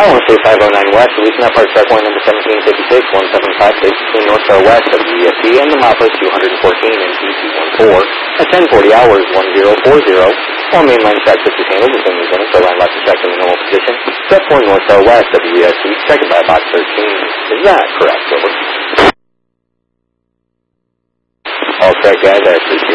I want to say 509 West, releasing that part track point number 1756, 175 between North Star West, WEST, and the Mapa 214 and DC14 at 1040 hours, 1040. All mainline track 50 handled within the zone, so line left is back in the normal position. Step 4 North Star West, WEST, second by box 13. Is that correct, over? All correct, guys. I appreciate